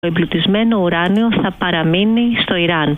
Το εμπλουτισμένο ουράνιο θα παραμείνει στο Ιράν.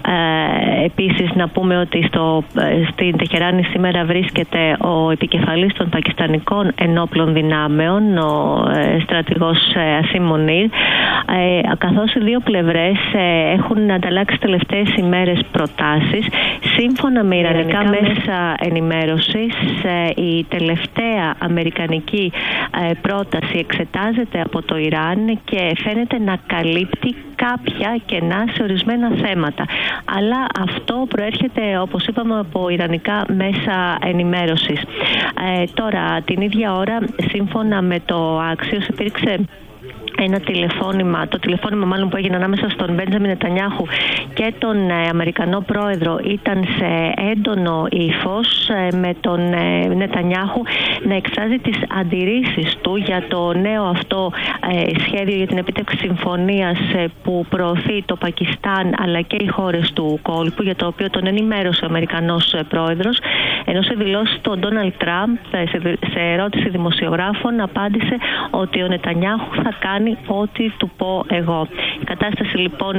Επίσης να πούμε ότι στην Τεχεράνη σήμερα βρίσκεται ο επικεφαλής των πακιστανικών ενόπλων δυνάμεων, ο στρατηγός Ασίμ Μονίρ, καθώς οι δύο πλευρές έχουν ανταλλάξει τελευταίες ημέρες προτάσεις. Σύμφωνα με ιρανικά μέσα ενημέρωσης, η τελευταία αμερικανική πρόταση εξετάζεται από το Ιράν και φαίνεται να καλύπτει κάποια κενά σε ορισμένα θέματα. Αλλά αυτό προέρχεται, όπως είπαμε, από ιρανικά μέσα ενημέρωσης. Τώρα, την ίδια ώρα, σύμφωνα με το Axios, υπήρξε ένα τηλεφώνημα, το τηλεφώνημα μάλλον που έγινε ανάμεσα στον Μπέντζαμιν Νετανιάχου και τον Αμερικανό πρόεδρο ήταν σε έντονο ύφος, με τον Νετανιάχου να εκφράζει τις αντιρρήσεις του για το νέο αυτό σχέδιο για την επίτευξη συμφωνίας που προωθεί το Πακιστάν αλλά και οι χώρες του κόλπου, για το οποίο τον ενημέρωσε ο Αμερικανός πρόεδρος, ενώ σε δηλώσεις του Ντόναλντ Τραμπ σε ερώτηση δημοσιογράφων απάντησε ότι ο Νετανιάχου θα κάνει ό,τι του πω εγώ. Η κατάσταση λοιπόν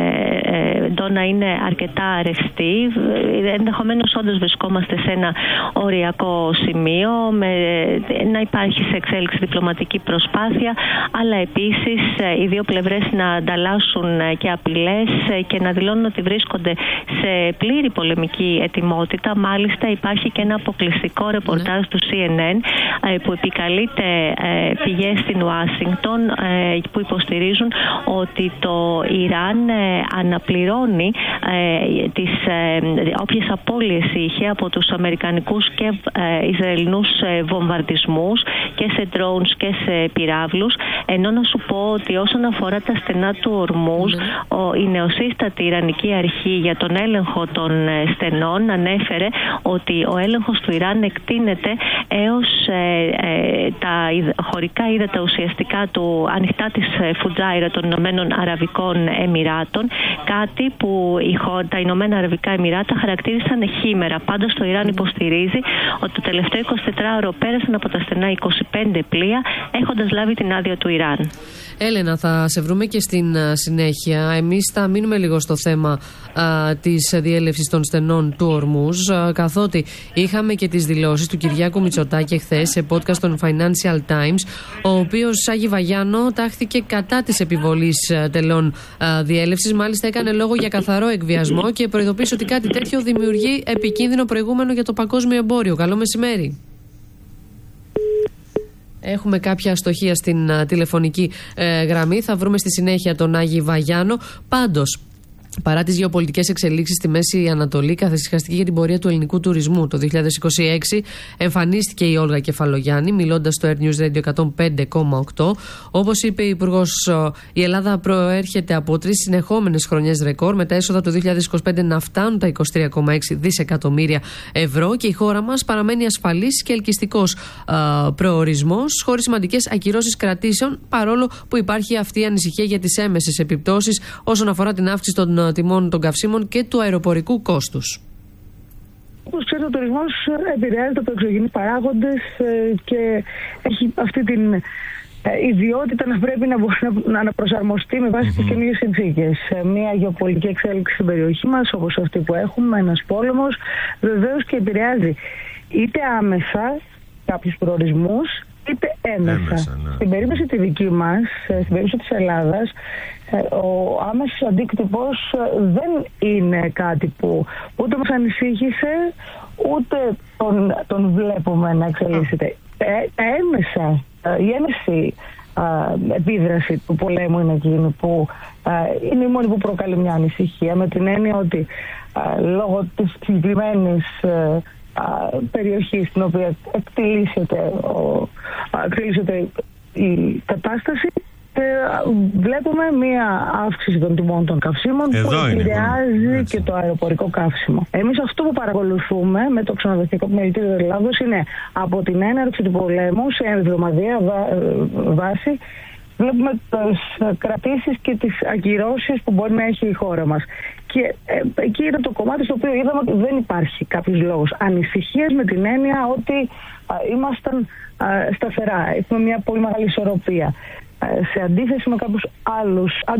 Ντόνα είναι αρκετά ρευστή. Ενδεχομένως όντως βρισκόμαστε σε ένα οριακό σημείο, να υπάρχει σε εξέλιξη διπλωματική προσπάθεια, αλλά επίσης οι δύο πλευρές να ανταλλάσσουν και απειλές και να δηλώνουν ότι βρίσκονται σε πλήρη πολεμική ετοιμότητα. Μάλιστα υπάρχει και ένα αποκλειστικό ρεπορτάζ του CNN που επικαλείται πηγές στην Ουάσιγκτον που υποστηρίζουν ότι το Ιράν αναπληρώνει τις όποιες απώλειες είχε από τους αμερικανικούς και Ισραηλινούς βομβαρδισμούς και σε drones και σε πυράβλους, ενώ να σου πω ότι όσον αφορά τα στενά του Ορμούζ, η νεοσύστατη Ιρανική αρχή για τον έλεγχο των στενών ανέφερε ότι ο έλεγχος του Ιράν εκτείνεται έως τα χωρικά ύδατα ουσιαστικά του ανοιχτά της Φουτζάιρα των Ηνωμένων Αραβικών Εμιράτων, κάτι που τα Ηνωμένα Αραβικά Εμιράτα χαρακτήρισαν χήμερα. Πάντως το Ιράν υποστηρίζει ότι το τελευταίο 24ωρο πέρασαν από τα στενά 25 πλοία, έχοντας λάβει την άδεια του Ιράν. Έλενα, θα σε βρούμε και στην συνέχεια. Εμείς θα μείνουμε λίγο στο θέμα της διέλευσης των στενών του Ορμούζ, καθότι είχαμε και τις δηλώσεις του Κυριάκου Μητσοτάκη χθες σε podcast των Financial Times, ο οποίος, Άγι Βαγιάνο, τάχθηκε κατά της επιβολής τελών διέλευσης. Μάλιστα έκανε λόγο για καθαρό εκβιασμό και προειδοποίησε ότι κάτι τέτοιο δημιουργεί επικίνδυνο προηγούμενο για το παγκόσμιο εμπόριο. Καλό μεσημέρι. Έχουμε κάποια αστοχία στην τηλεφωνική γραμμή. Θα βρούμε στη συνέχεια τον Άγι Βαγιάνο. Πάντως, παρά τις γεωπολιτικές εξελίξεις στη Μέση Ανατολή, καθησυχαστική για την πορεία του ελληνικού τουρισμού το 2026, εμφανίστηκε η Όλγα Κεφαλογιάννη, μιλώντας στο Air News Radio 105,8. Όπως είπε η Υπουργός, η Ελλάδα προέρχεται από 3 συνεχόμενες χρονιές ρεκόρ, με τα έσοδα του 2025 να φτάνουν τα 23,6 δισεκατομμύρια ευρώ και η χώρα μας παραμένει ασφαλής και ελκυστικός προορισμός, χωρίς σημαντικές ακυρώσεις κρατήσεων, παρόλο που υπάρχει αυτή η ανησυχία για τις έμμεσες επιπτώσεις όσον αφορά την αύξηση των τιμών των καυσίμων και του αεροπορικού κόστους. Όπως ξέρετε, ο τουρισμός επηρεάζεται από εξωγενείς παράγοντες και έχει αυτή την ιδιότητα να πρέπει να αναπροσαρμοστεί με βάση τις καινούργιες συνθήκες. Μια γεωπολιτική εξέλιξη στην περιοχή μας, όπως αυτή που έχουμε, ένας πόλεμος, βεβαίως και επηρεάζει είτε άμεσα κάποιους προορισμούς, είτε έμεσα. Ναι. Στην περίπτωση τη δική μας, στην περίπτωση της Ελλάδας, ο άμεσος αντίκτυπος δεν είναι κάτι που ούτε μας ανησύχησε, ούτε τον βλέπουμε να εξελίσσεται. Η έμεση επίδραση του πολέμου είναι εκείνη που είναι η μόνη που προκαλεί μια ανησυχία, με την έννοια ότι λόγω της συγκεκριμένης περιοχή στην οποία εκτελήσεται η κατάσταση, βλέπουμε μία αύξηση των τιμών των καυσίμων που επηρεάζει και το αεροπορικό καύσιμο. Εμείς αυτό που παρακολουθούμε με το Ξενοδοχειακό Επιμελητήριο της Ελλάδος είναι από την έναρξη του πολέμου σε εβδομαδιαία βάση. Βλέπουμε τις κρατήσεις και τις ακυρώσεις που μπορεί να έχει η χώρα μας. Και εκεί είναι το κομμάτι στο οποίο είδαμε ότι δεν υπάρχει κάποιος λόγος ανησυχίας, με την έννοια ότι ήμασταν σταθερά. Έχουμε μια πολύ μεγάλη ισορροπία. Σε αντίθεση με κάποιους άλλους